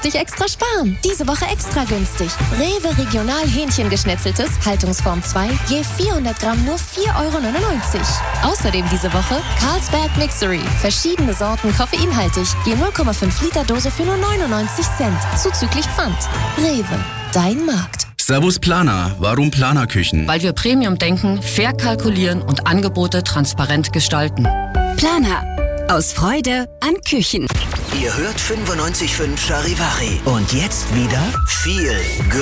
günstig extra sparen. Diese Woche extra günstig. Rewe Regional Hähnchengeschnetzeltes, Haltungsform 2, je 400 Gramm nur 4,99 €. Außerdem diese Woche Carlsberg Mixery. Verschiedene Sorten koffeinhaltig, je 0,5 Liter Dose für nur 99 Cent. Zuzüglich Pfand. Rewe, dein Markt. Servus Planer. Warum Planerküchen? Weil wir Premium denken, fair kalkulieren und Angebote transparent gestalten. Planer. Aus Freude an Küchen. Ihr hört 95.5 Charivari. Und jetzt wieder viel Good.